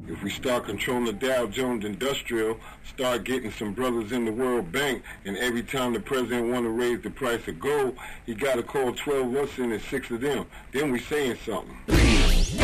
If we start controlling the Dow Jones Industrial, start getting some brothers in the World Bank, and every time the president want to raise the price of gold, he got to call 12 of us in and 6 of them. Then we saying something.